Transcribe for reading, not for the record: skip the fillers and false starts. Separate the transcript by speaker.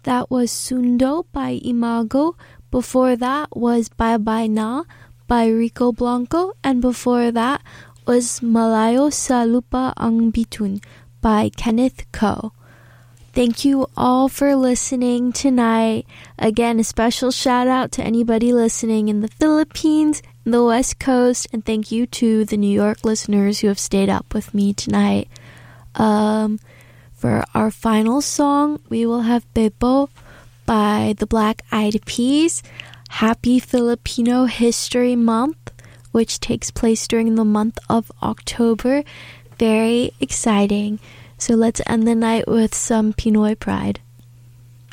Speaker 1: That was Sundo by Imago. Before that was Bye Bye Na by Rico Blanco. And before that was Malayo sa Lupa ang Bitun by Kenneth Ko. Thank you all for listening tonight. Again, a special shout out to anybody listening in the Philippines, the West Coast, and thank you to the New York listeners who have stayed up with me tonight. For our final song, we will have Bebo by the Black Eyed Peas. Happy Filipino History Month, which takes place during the month of October. Very exciting. So let's end the night with some Pinoy pride.